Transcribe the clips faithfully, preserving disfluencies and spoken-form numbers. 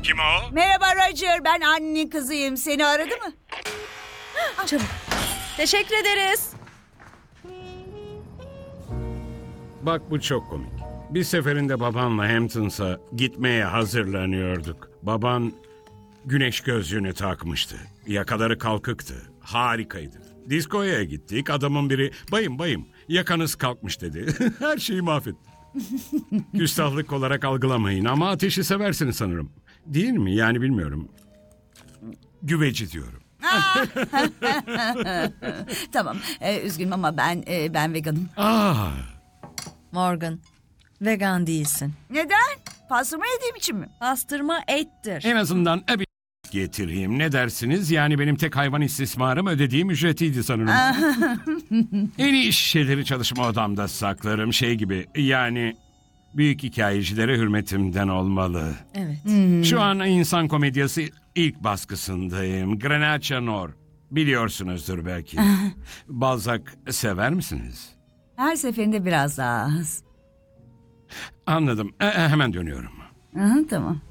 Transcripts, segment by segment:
Kim o? Merhaba Roger, ben annenin kızıyım. Seni aradı mı? Çabuk. Teşekkür ederiz. Bak bu çok komik. Bir seferinde babanla Hamptons'a gitmeye hazırlanıyorduk. Baban güneş gözlüğünü takmıştı. Yakaları kalkıktı. Harikaydı. Diskoya gittik. Adamın biri bayım bayım yakanız kalkmış dedi. Her şeyi mahvetti. Küstahlık olarak algılamayın ama ateşi seversiniz sanırım. Değil mi? Yani bilmiyorum. Güveci diyorum. Tamam, e, üzgünüm ama ben e, ben veganım. Aa, Morgan, vegan değilsin. Neden? Pastırma yediğim için mi? Pastırma ettir. en azından bir getireyim. Ne dersiniz? Yani benim tek hayvan istismarım ödediğim ücretiydi sanırım. En iyi şişeleri çalışma odamda saklarım. Şey gibi yani büyük hikayecilere hürmetimden olmalı. Evet. Şu an insan komedyası ilk baskısındayım. Grenache Nor. Biliyorsunuzdur belki. Balzac sever misiniz? Her seferinde biraz daha az. Anladım. E, e, hemen dönüyorum. Aha, tamam.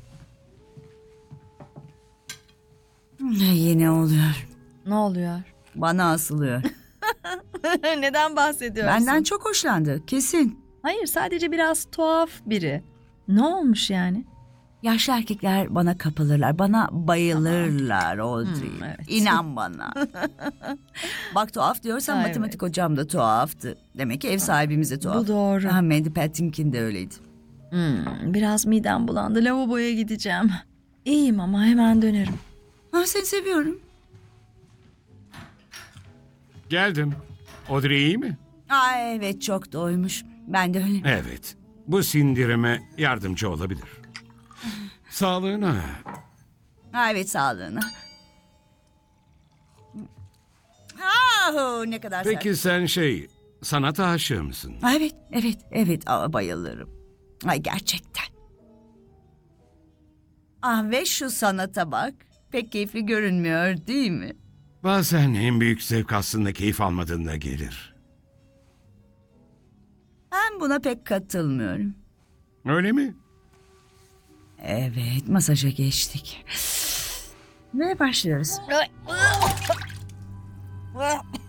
Yine oluyor. Ne oluyor? Bana asılıyor. Neden bahsediyorsun? Benden çok hoşlandı, kesin. Hayır, sadece biraz tuhaf biri. Ne olmuş yani? Yaşlı erkekler bana kapılırlar, bana bayılırlar Audrey. Hmm, evet. İnan bana. Bak tuhaf diyorsan Ha, matematik hocam da tuhaftı. Demek ki ev sahibimiz de tuhaf. Bu doğru. Ha, Mandy Patinkin de öyleydi. Hmm, biraz midem bulandı. Lavaboya gideceğim. İyiyim ama hemen dönerim. Ha, seni seviyorum. Geldim. Audrey iyi mi? Aa, evet çok doymuş. Ben de öyle. Evet. Bu sindirime yardımcı olabilir. Sağlığına. Ha, evet sağlığına. Ah, ne kadar sert. Peki sen şey, sanata aşığı mısın? Ha, evet, evet, evet. Aa, bayılırım. Ay gerçekten. Ah, ve şu sanata bak. Pek keyifli görünmüyor değil mi? Bazen en büyük zevk aslında keyif almadığında gelir. Ben buna pek katılmıyorum. Öyle mi? Evet, masaja geçtik. Ve başlıyoruz.